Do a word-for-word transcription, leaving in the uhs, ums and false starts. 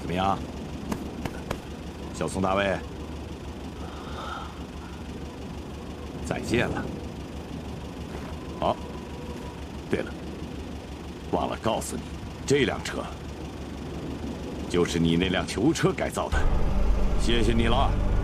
怎么样，小宋大卫？再见了。哦，对了，忘了告诉你，这辆车就是你那辆囚车改造的。谢谢你了。